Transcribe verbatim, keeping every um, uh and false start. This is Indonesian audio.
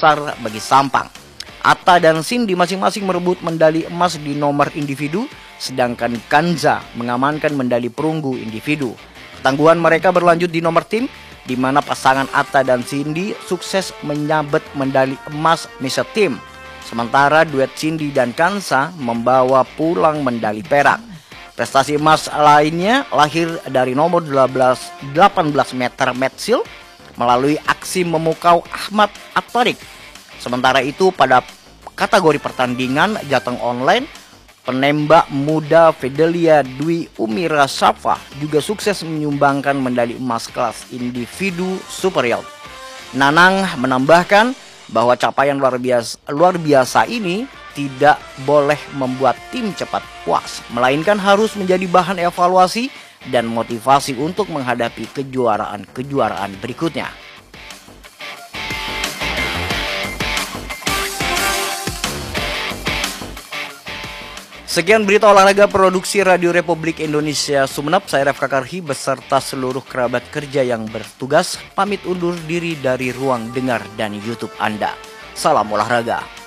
besar bagi Sampang. Atta dan Cindy masing-masing merebut medali emas di nomor individu, sedangkan Kanza mengamankan medali perunggu individu. Ketangguhan mereka berlanjut di nomor tim, di mana pasangan Atta dan Cindy sukses menyabet medali emas Mister Tim. Sementara duet Cindy dan Kanza membawa pulang medali perak. Prestasi emas lainnya lahir dari nomor delapan belas meter metsil melalui aksi memukau Ahmad At-Tariq. Sementara itu pada kategori pertandingan jateng online, penembak muda Fidelia Dwi Umira Safa juga sukses menyumbangkan medali emas kelas individu super yacht. Nanang menambahkan bahwa capaian luar biasa, luar biasa ini tidak boleh membuat tim cepat puas, melainkan harus menjadi bahan evaluasi dan motivasi untuk menghadapi kejuaraan-kejuaraan berikutnya. Sekian berita olahraga produksi Radio Republik Indonesia Sumeneb. Saya Ref Kakarhi beserta seluruh kerabat kerja yang bertugas pamit undur diri dari ruang dengar dan YouTube Anda. Salam olahraga.